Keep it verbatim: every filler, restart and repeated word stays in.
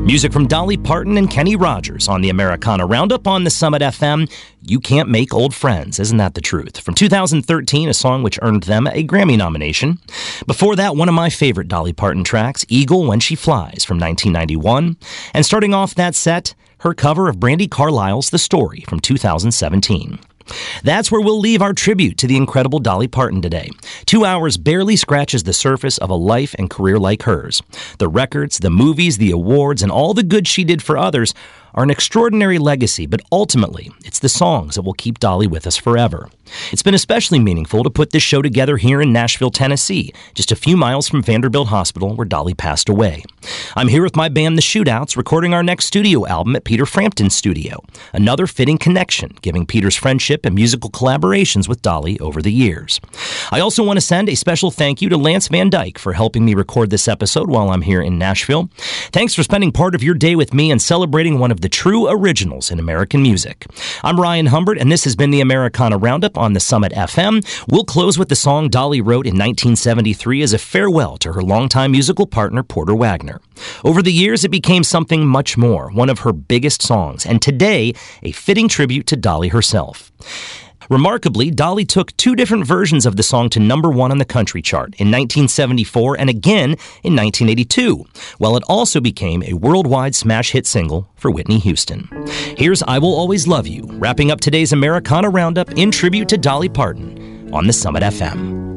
Music from Dolly Parton and Kenny Rogers on the Americana Roundup on the Summit F M. You Can't Make Old Friends, isn't that the truth? From two thousand thirteen, a song which earned them a Grammy nomination. Before that, one of my favorite Dolly Parton tracks, Eagle When She Flies from nineteen ninety-one. And starting off that set, her cover of Brandi Carlile's The Story from two thousand seventeen. That's where we'll leave our tribute to the incredible Dolly Parton today. Two hours barely scratches the surface of a life and career like hers. The records, the movies, the awards, and all the good she did for others are an extraordinary legacy, but ultimately, it's the songs that will keep Dolly with us forever. It's been especially meaningful to put this show together here in Nashville, Tennessee, just a few miles from Vanderbilt Hospital, where Dolly passed away. I'm here with my band, The Shootouts, recording our next studio album at Peter Frampton's studio. Another fitting connection, giving Peter's friendship and musical collaborations with Dolly over the years. I also want to send a special thank you to Lance Van Dyke for helping me record this episode while I'm here in Nashville. Thanks for spending part of your day with me and celebrating one of the true originals in American music. I'm Ryan Humbert, and this has been the Americana Roundup on the Summit F M. We'll close with the song Dolly wrote in nineteen seventy-three as a farewell to her longtime musical partner, Porter Wagoner. Over the years, it became something much more, one of her biggest songs, and today, a fitting tribute to Dolly herself. Remarkably, Dolly took two different versions of the song to number one on the country chart in nineteen seventy-four and again in nineteen eighty-two, while it also became a worldwide smash hit single for Whitney Houston. Here's I Will Always Love You, wrapping up today's Americana Roundup in tribute to Dolly Parton on the Summit F M.